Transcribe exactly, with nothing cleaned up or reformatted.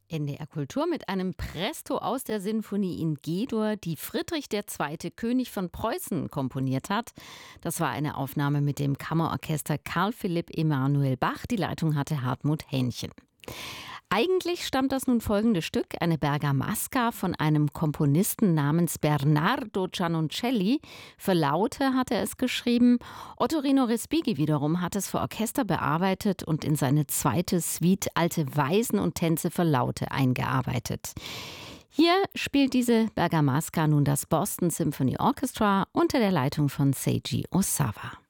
N D R Kultur mit einem Presto aus der Sinfonie in G-Dur, die Friedrich der Zweite., König von Preußen, komponiert hat. Das war eine Aufnahme mit dem Kammerorchester Karl Philipp Emanuel Bach. Die Leitung hatte Hartmut Hähnchen. Eigentlich stammt das nun folgende Stück, eine Bergamasca von einem Komponisten namens Bernardo Giannoncelli. Für Laute hat er es geschrieben. Ottorino Respighi wiederum hat es für Orchester bearbeitet und in seine zweite Suite Alte Weisen und Tänze für Laute eingearbeitet. Hier spielt diese Bergamasca nun das Boston Symphony Orchestra unter der Leitung von Seiji Osawa.